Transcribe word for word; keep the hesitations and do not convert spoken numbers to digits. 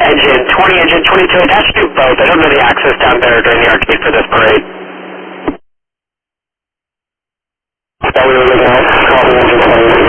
Engine twenty, engine twenty-two, attached to both. I don't know the access down there during the arcade for this parade. That we were looking at.